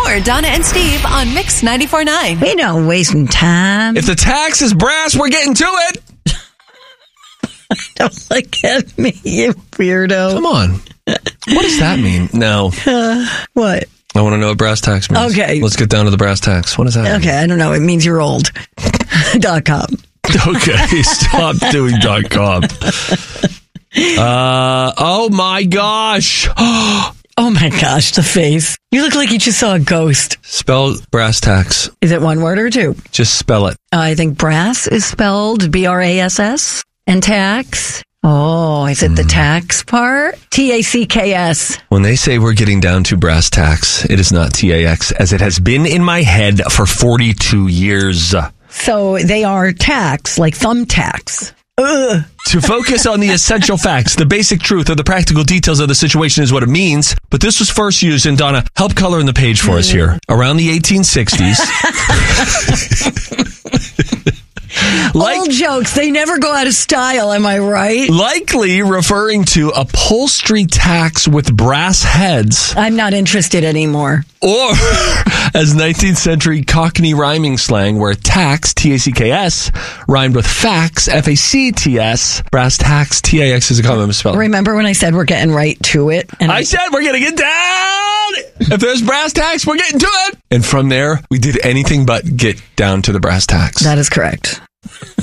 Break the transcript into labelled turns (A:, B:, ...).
A: more Donna and Steve on Mix 94.9.
B: We don't wasting time.
C: If the tax is brass, we're getting to it.
B: Don't look at me, you weirdo.
C: Come on. What does that mean? No.
B: What?
C: I want to know what brass tacks means.
B: Okay.
C: Let's get down to the brass tacks. What does that mean?
B: Okay, I don't know. It means you're old. .com.
C: Okay, stop doing .com. Oh my gosh.
B: Oh my gosh, the face. You look like you just saw a ghost.
C: Spell brass tacks.
B: Is it one word or two?
C: Just spell it.
B: I think brass is spelled BRASS and tax. Oh, is it the tax part? TACKS.
C: When they say we're getting down to brass tacks, it is not TAX, as it has been in my head for 42 years.
B: So they are tax, like thumbtacks. Ugh.
C: To focus on the essential facts, the basic truth, or the practical details of the situation is what it means. But this was first used, and Donna, help color in the page for us here, around the 1860s.
B: Old jokes, they never go out of style, am I right?
C: Likely referring to upholstery tacks with brass heads.
B: I'm not interested anymore.
C: Or as 19th century Cockney rhyming slang, where tax, T-A-C-K-S, rhymed with fax, F-A-C-T-S. Brass tacks, T-A-X is a common misspelling.
B: Remember when I said we're getting right to it? And
C: I said we're going to get down! If there's brass tacks, we're getting to it! And from there, we did anything but get down to the brass tacks.
B: That is correct.